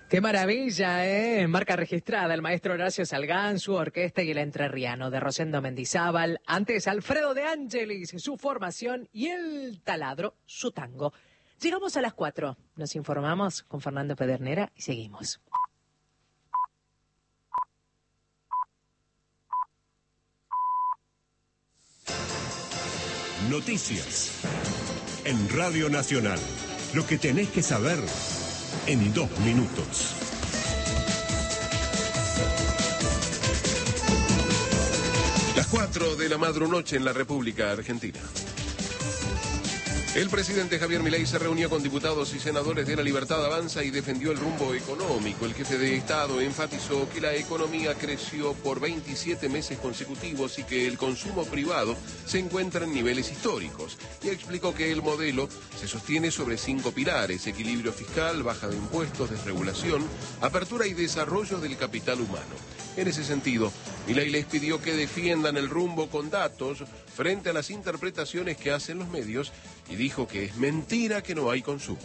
Qué maravilla, ¿eh? Marca registrada, el maestro Horacio Salgán, su orquesta y el entrerriano de Rosendo Mendizábal. Antes, Alfredo de Ángelis, su formación y el taladro, su tango. Llegamos a las 4. Nos informamos con Fernando Pedernera y seguimos. Noticias en Radio Nacional. Lo que tenés que saber en 2 minutos. Las 4 de la madrunoche en la República Argentina. El presidente Javier Milei se reunió con diputados y senadores de La Libertad Avanza y defendió el rumbo económico. El jefe de Estado enfatizó que la economía creció por 27 meses consecutivos y que el consumo privado se encuentra en niveles históricos. Y explicó que el modelo se sostiene sobre 5 pilares: equilibrio fiscal, baja de impuestos, desregulación, apertura y desarrollo del capital humano. En ese sentido, Milei les pidió que defiendan el rumbo con datos frente a las interpretaciones que hacen los medios y dijo que es mentira que no hay consumo.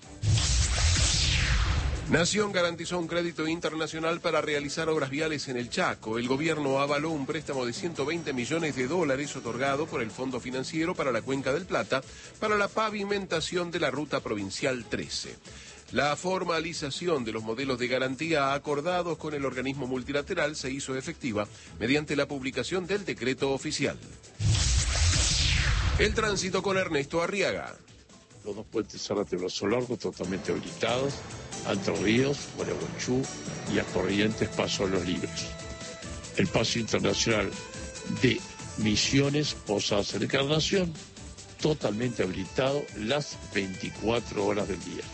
Nación garantizó un crédito internacional para realizar obras viales en el Chaco. El gobierno avaló un préstamo de $120 millones otorgado por el Fondo Financiero para la Cuenca del Plata para la pavimentación de la Ruta Provincial 13. La formalización de los modelos de garantía acordados con el organismo multilateral se hizo efectiva mediante la publicación del decreto oficial. El tránsito con Ernesto Arriaga. Los 2 puentes Zárate y Brazo Largo totalmente habilitados, Entre Ríos, Gualeguaychú y a Corrientes Paso a los Libres. El paso internacional de Misiones, Posadas en Encarnación, totalmente habilitado las 24 horas del día.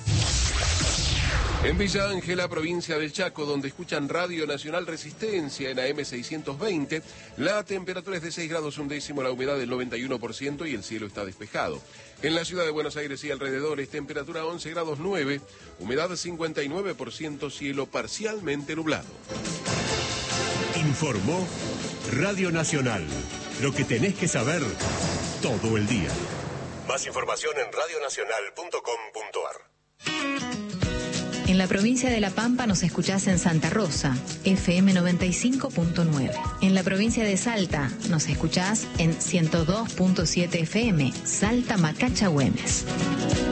En Villa Ángela, provincia del Chaco, donde escuchan Radio Nacional Resistencia en AM 620, la temperatura es de 6 grados un décimo, la humedad del 91% y el cielo está despejado. En la ciudad de Buenos Aires y alrededores, temperatura 11 grados 9, humedad 59%, cielo parcialmente nublado. Informó Radio Nacional. Lo que tenés que saber todo el día. Más información en radionacional.com.ar. En la provincia de La Pampa nos escuchás en Santa Rosa, FM 95.9. En la provincia de Salta nos escuchás en 102.7 FM, Salta Macacha Güemes.